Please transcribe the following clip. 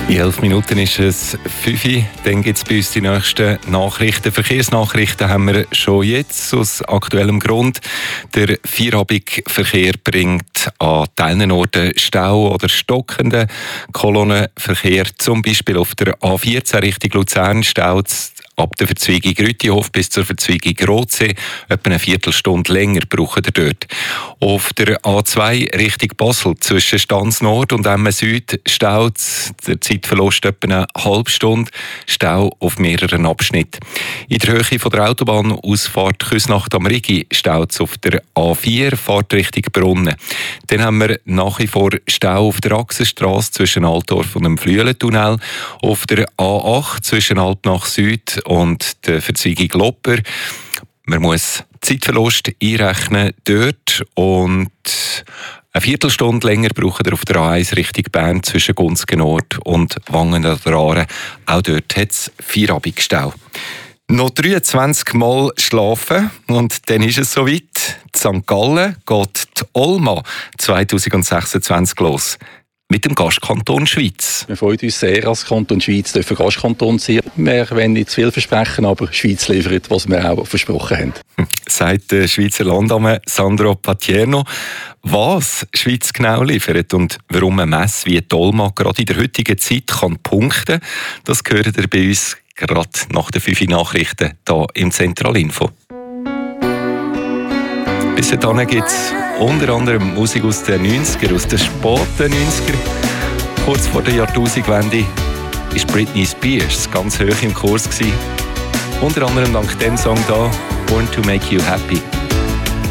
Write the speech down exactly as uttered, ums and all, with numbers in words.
In elf Minuten ist es fünf Uhr. Dann gibt es bei uns die nächsten Nachrichten. Verkehrsnachrichten haben wir schon jetzt aus aktuellem Grund. Der Feierabendverkehr bringt an Teilen Orten Stau oder stockenden Kolonnenverkehr. Zum Beispiel auf der A vierzehn Richtung Luzern staut ab der Verzweigung Rüttihof bis zur Verzweigung Rotsee etwa eine Viertelstunde länger brauchen wir dort. Auf der A zwei Richtung Basel zwischen Stanz Nord und Emmen Süd staut der Zeitverlust etwa eine halbe Stunde. Stau auf mehreren Abschnitten. In der Höhe von der Autobahnausfahrt Küsnacht am Rigi staut es auf der A vier Fahrt Richtung Brunnen. Dann haben wir nach wie vor Stau auf der Achsenstrasse zwischen Altdorf und dem Flüelentunnel. Auf der A acht zwischen Alpnach Süd und der Verzweigung Lopper. Man muss Zeitverlust einrechnen dort und eine Viertelstunde länger braucht er auf der A eins Richtung Bern zwischen Gunzgen Nord und Wangen an der Aare. Auch dort hat es Feierabendstau. Noch dreiundzwanzig Mal schlafen und dann ist es soweit. In Sankt Gallen geht die Olma zwanzig sechsundzwanzig los. Mit dem Gastkanton Schweiz. Wir freuen uns sehr, als Kanton Schweiz dürfen Gastkanton sein. Wir wollen nicht zu viel versprechen, aber die Schweiz liefert, was wir auch versprochen haben. Sagt der Schweizer Landamme Sandro Patierno. Was die Schweiz genau liefert und warum eine Messe wie die Olma gerade in der heutigen Zeit kann punkten, das hört ihr bei uns gerade nach den fünf Nachrichten hier im Zentralinfo. Bis dahin gibt es unter anderem Musik aus den neunziger, aus den späten neunziger. Kurz vor der Jahrtausendwende war Britney Spears ganz hoch im Kurs gewesen. Unter anderem dank dem Song da, Born to Make You Happy.